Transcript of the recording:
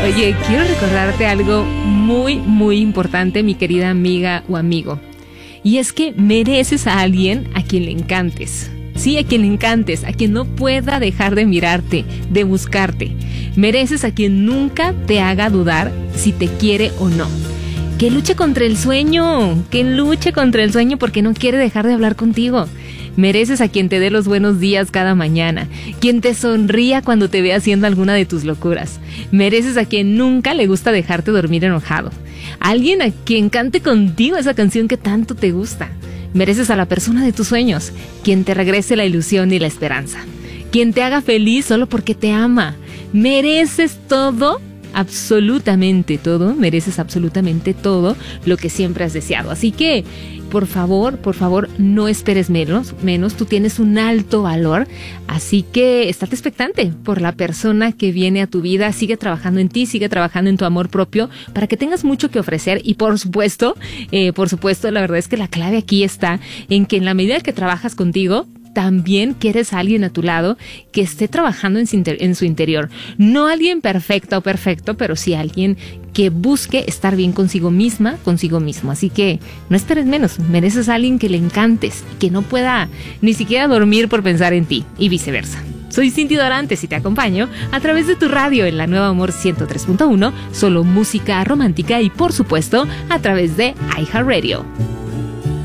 Oye, quiero recordarte algo muy, muy importante, mi querida amiga o amigo. Y es que mereces a alguien a quien le encantes. Sí, a quien le encantes, a quien no pueda dejar de mirarte, de buscarte. Mereces a quien nunca te haga dudar si te quiere o no. Que luche contra el sueño, porque no quiere dejar de hablar contigo. Mereces a quien te dé los buenos días cada mañana, quien te sonría cuando te ve haciendo alguna de tus locuras. Mereces a quien nunca le gusta dejarte dormir enojado. Alguien a quien cante contigo esa canción que tanto te gusta. Mereces a la persona de tus sueños, quien te regrese la ilusión y la esperanza. Quien te haga feliz solo porque te ama. Mereces todo, absolutamente todo, mereces absolutamente todo lo que siempre has deseado. Así que, por favor, no esperes menos, tú tienes un alto valor, así que estate expectante por la persona que viene a tu vida, sigue trabajando en ti, sigue trabajando en tu amor propio, para que tengas mucho que ofrecer y por supuesto, la verdad es que la clave aquí está en que en la medida que trabajas contigo, también quieres a alguien a tu lado que esté trabajando en su interior. No alguien perfecta o perfecto, pero sí alguien que busque estar bien consigo misma, consigo mismo. Así que no esperes menos, mereces a alguien que le encantes y que no pueda ni siquiera dormir por pensar en ti y viceversa. Soy Cindy Dorantes y te acompaño a través de tu radio en la Nueva Amor 103.1, solo música romántica y por supuesto a través de iHeartRadio.